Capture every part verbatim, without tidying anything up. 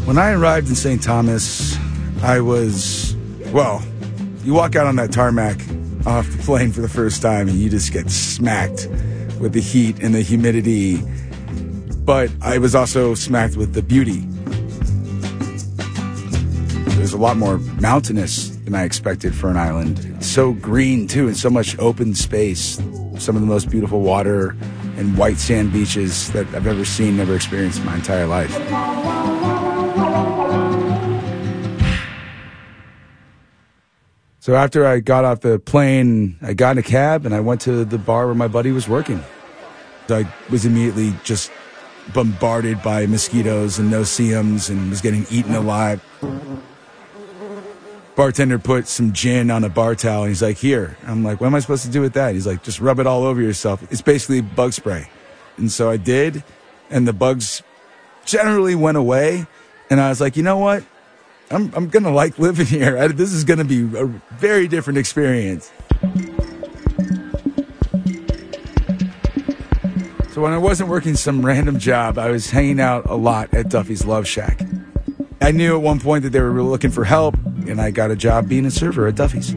When I arrived in Saint Thomas, I was, well, you walk out on that tarmac off the plane for the first time and you just get smacked with the heat and the humidity. But I was also smacked with the beauty. It was a lot more mountainous than I expected for an island. So green, too, and so much open space. Some of the most beautiful water and white sand beaches that I've ever seen, never experienced in my entire life. So after I got off the plane, I got in a cab and I went to the bar where my buddy was working. I was immediately just bombarded by mosquitoes and no-see-ums and was getting eaten alive. Bartender put some gin on a bar towel and he's like, here. I'm like, what am I supposed to do with that? He's like, just rub it all over yourself. It's basically bug spray. And so I did, and the bugs generally went away. And I was like, you know what? I'm I'm going to like living here. I, this is going to be a very different experience. So when I wasn't working some random job, I was hanging out a lot at Duffy's Love Shack. I knew at one point that they were really looking for help, and I got a job being a server at Duffy's.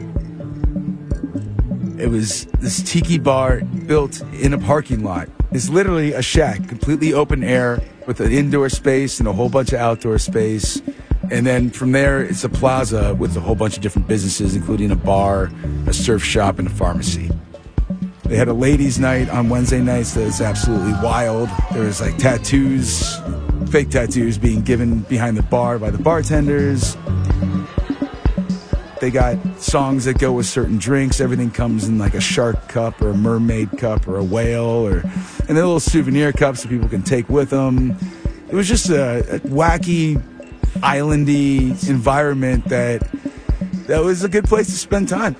It was this tiki bar built in a parking lot. It's literally a shack, completely open air with an indoor space and a whole bunch of outdoor space. And then from there, it's a plaza with a whole bunch of different businesses, including a bar, a surf shop, and a pharmacy. They had a ladies' night on Wednesday nights that was absolutely wild. There was like tattoos, fake tattoos being given behind the bar by the bartenders. They got songs that go with certain drinks. Everything comes in like a shark cup or a mermaid cup or a whale, or and then little souvenir cups that people can take with them. It was just a, a wacky, islandy environment that that was a good place to spend time.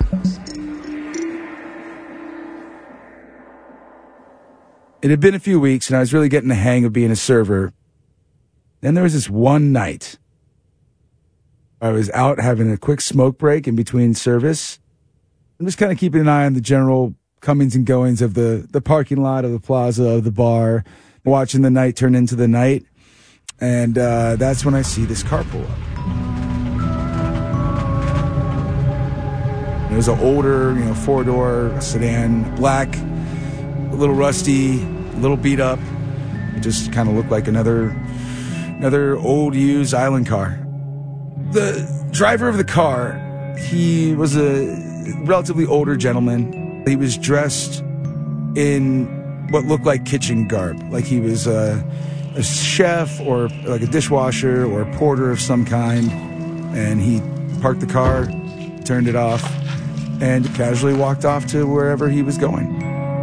It had been a few weeks, and I was really getting the hang of being a server. Then there was this one night. I was out having a quick smoke break in between service. I'm just kind of keeping an eye on the general comings and goings of the, the parking lot, of the plaza, of the bar, watching the night turn into the night. And uh, that's when I see this car pull up. It was an older, you know, four-door sedan, black, a little rusty, a little beat up. It just kind of looked like another, another old used island car. The driver of the car, he was a relatively older gentleman. He was dressed in what looked like kitchen garb, like he was a, a chef or like a dishwasher or a porter of some kind. And he parked the car, turned it off, and casually walked off to wherever he was going.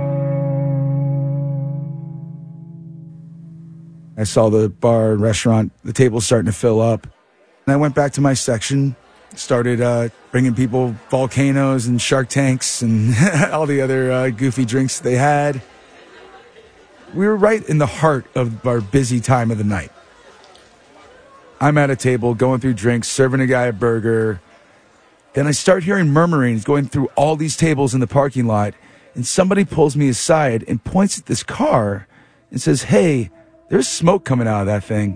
I saw the bar and restaurant, the tables starting to fill up. And I went back to my section, started uh, bringing people volcanoes and shark tanks and all the other uh, goofy drinks they had. We were right in the heart of our busy time of the night. I'm at a table going through drinks, serving a guy a burger. Then I start hearing murmurings going through all these tables in the parking lot, and somebody pulls me aside and points at this car and says, "Hey, there's smoke coming out of that thing."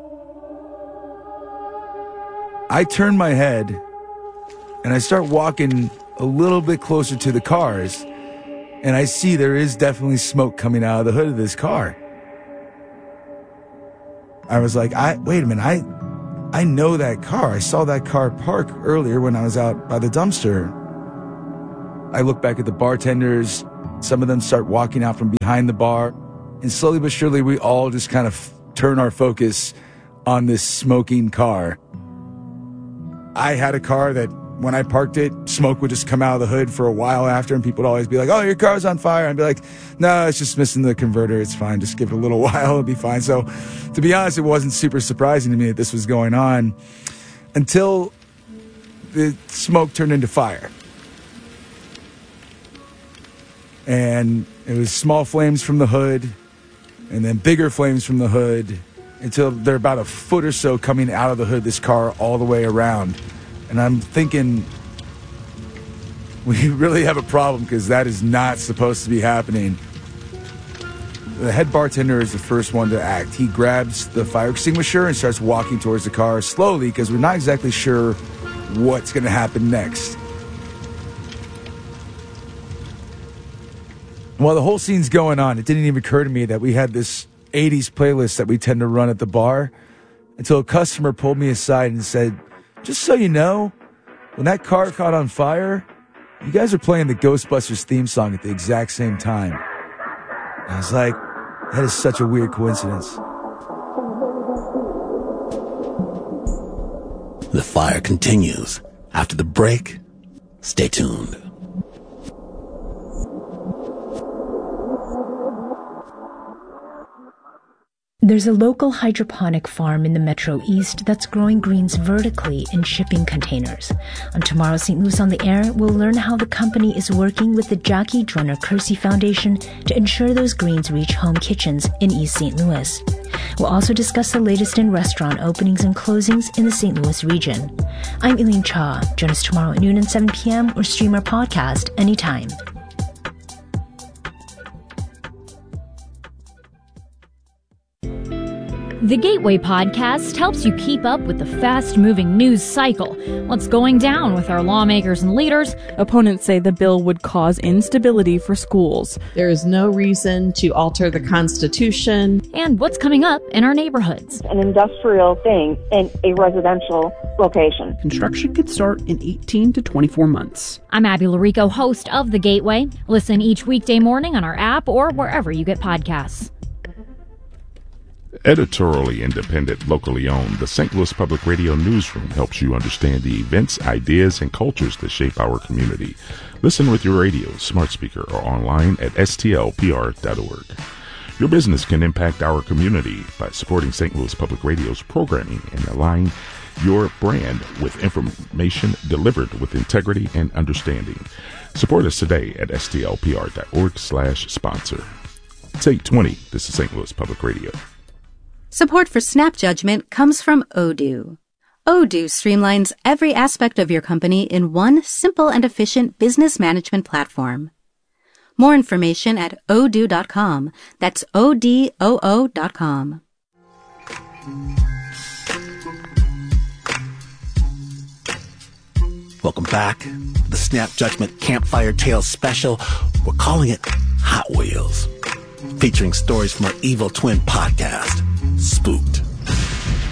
I turn my head and I start walking a little bit closer to the cars, and I see there is definitely smoke coming out of the hood of this car. I was like, I wait a minute, I I know that car. I saw that car park earlier when I was out by the dumpster. I look back at the bartenders. Some of them start walking out from behind the bar, and slowly but surely we all just kind of turn our focus on this smoking car. I had a car that when I parked it, smoke would just come out of the hood for a while after, and people would always be like, "Oh, your car's on fire." I'd be like, "No, it's just missing the converter. It's fine. Just give it a little while. It'll be fine." So to be honest, it wasn't super surprising to me that this was going on until the smoke turned into fire. And it was small flames from the hood and then bigger flames from the hood, until they're about a foot or so coming out of the hood of this car all the way around. And I'm thinking, we really have a problem, because that is not supposed to be happening. The head bartender is the first one to act. He grabs the fire extinguisher and starts walking towards the car slowly because we're not exactly sure what's going to happen next. While the whole scene's going on, it didn't even occur to me that we had this eighties playlist that we tend to run at the bar until a customer pulled me aside and said, just so you know, when that car caught on fire, you guys are playing the Ghostbusters theme song at the exact same time. I was like, that is such a weird coincidence. The fire continues. After the break, stay tuned. There's a local hydroponic farm in the Metro East that's growing greens vertically in shipping containers. On tomorrow's Saint Louis on the Air, we'll learn how the company is working with the Jackie Drunner Kersey Foundation to ensure those greens reach home kitchens in East Saint Louis. We'll also discuss the latest in restaurant openings and closings in the Saint Louis region. I'm Eileen Cha. Join us tomorrow at noon and seven p.m. or stream our podcast anytime. The Gateway Podcast helps you keep up with the fast-moving news cycle. What's going down with our lawmakers and leaders? Opponents say the bill would cause instability for schools. There is no reason to alter the Constitution. And what's coming up in our neighborhoods. An industrial thing in a residential location. Construction could start in eighteen to twenty-four months. I'm Abby Larico, host of The Gateway. Listen each weekday morning on our app or wherever you get podcasts. Editorially independent, locally owned, the Saint Louis Public Radio Newsroom helps you understand the events, ideas, and cultures that shape our community. Listen with your radio, smart speaker, or online at S T L P R dot org. Your business can impact our community by supporting Saint Louis Public Radio's programming and align your brand with information delivered with integrity and understanding. Support us today at S T L P R dot org slash sponsor. It's eight twenty. This is Saint Louis Public Radio. Support for Snap Judgment comes from Odoo. Odoo streamlines every aspect of your company in one simple and efficient business management platform. More information at odoo dot com. That's O D O O dot com. Welcome back to the Snap Judgment Campfire Tales special. We're calling it Hot Wheels, featuring stories from our Evil Twin podcast, Spooked.